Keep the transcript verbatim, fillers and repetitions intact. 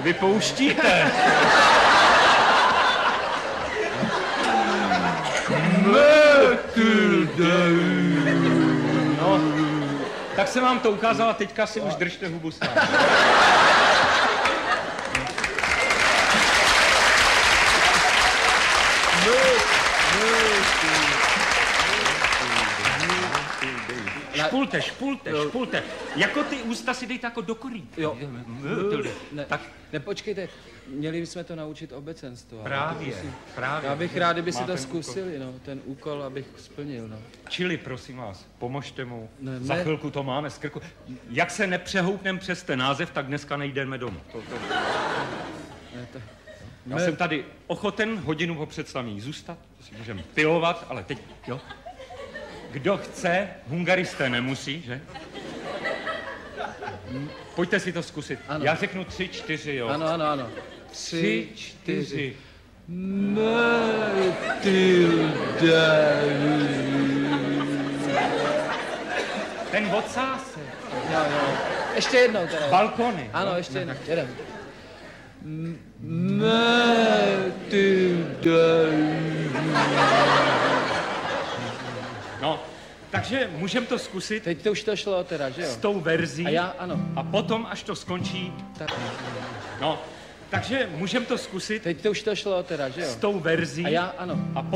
vypouštíte. No, tak jsem vám to ukázal a teďka si už držte hubu sám. Špulte, špulte, špulte. Jako ty ústa si dejte jako do korýtka. Jo. Ne, tak. ne, počkejte, měli bychom to naučit obecenstvo. Právě, právě. Já bych rád, kdyby si Má to ten zkusili, úkol. no, ten úkol, abych splnil, no. Čili, prosím vás, pomožte mu. Ne, Za ne. chvilku to máme z krku. Jak se nepřehoupneme přes ten název, tak dneska nejdeme domů. To, to... Ne, to... Já Ne. jsem tady ochoten hodinu po představení zůstat, to si můžeme pilovat, ale teď, jo. Kdo chce, hungaristé nemusí, že? Pojďte si to zkusit. Ano. Já řeknu tři, čtyři, jo. Ano, ano, ano. Tři, čtyři. Ten odsásek. Jo, jo. Ještě jednou teda. Balkony. Ano, no. ještě jednou. Jedem. No, takže můžeme to zkusit Teď to už to šlo teda, že jo? s tou verzí. A já, ano. A potom, až to skončí, Tak. no, takže můžeme to zkusit Teď to už to šlo teda, že jo? s tou verzí. A já, ano. A